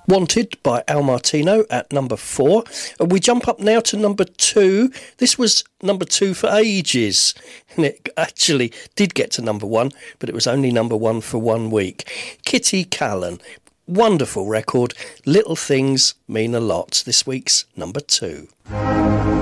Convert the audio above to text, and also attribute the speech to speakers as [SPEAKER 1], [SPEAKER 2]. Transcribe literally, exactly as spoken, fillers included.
[SPEAKER 1] Wanted by Al Martino at number four. And we jump up now to number two. This was number two for ages. And it actually did get to number one, but it was only number one for one week. Kitty Callan. Wonderful record. Little Things Mean a Lot. This week's number two.